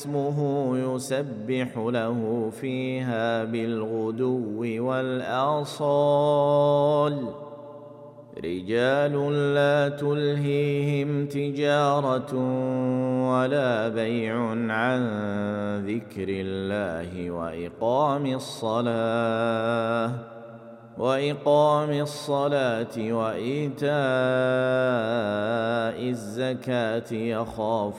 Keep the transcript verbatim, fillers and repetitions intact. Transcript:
اسمه يسبح له فيها بالغدو والآصال رجال لا تلهيهم تجارة ولا بيع عن ذكر الله وإقام الصلاة وإقام الصلاة وإيتاء الزكاة يخافون